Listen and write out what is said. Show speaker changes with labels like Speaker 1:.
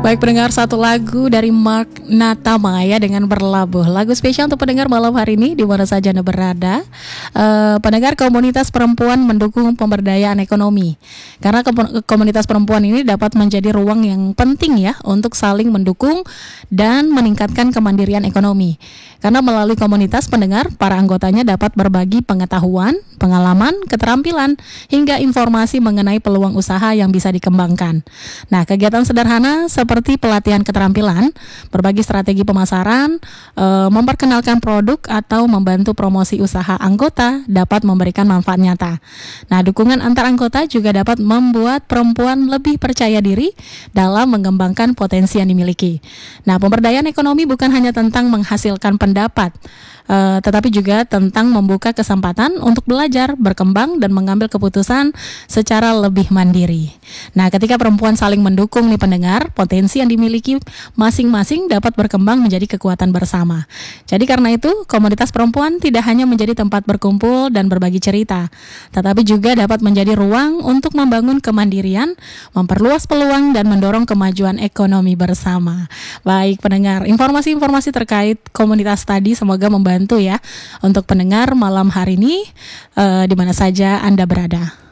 Speaker 1: Baik pendengar, satu lagu dari Mark Natamaya dengan Berlabuh. Lagu spesial untuk pendengar malam hari ini di mana saja Anda berada. Pendengar, komunitas perempuan mendukung pemberdayaan ekonomi. Karena komunitas perempuan ini dapat menjadi ruang yang penting ya untuk saling mendukung dan meningkatkan kemandirian ekonomi. Karena melalui komunitas pendengar, para anggotanya dapat berbagi pengetahuan, pengalaman, keterampilan, hingga informasi mengenai peluang usaha yang bisa dikembangkan. Nah, kegiatan sederhana seperti pelatihan keterampilan, berbagi strategi pemasaran, memperkenalkan produk, atau membantu promosi usaha anggota dapat memberikan manfaat nyata. Nah, dukungan antar anggota juga dapat membuat perempuan lebih percaya diri dalam mengembangkan potensi yang dimiliki. Nah, pemberdayaan ekonomi bukan hanya tentang menghasilkan pendapat, tetapi juga tentang membuka kesempatan untuk belajar, berkembang, dan mengambil keputusan secara lebih mandiri. Nah, ketika perempuan saling mendukung nih pendengar, potensi yang dimiliki masing-masing dapat berkembang menjadi kekuatan bersama. Jadi karena itu, komunitas perempuan tidak hanya menjadi tempat berkumpul dan berbagi cerita, tetapi juga dapat menjadi ruang untuk membangun kemandirian, memperluas peluang, dan mendorong kemajuan ekonomi bersama. Baik pendengar, informasi-informasi terkait komunitas tadi semoga membantu ya untuk pendengar malam hari ini di mana saja Anda berada.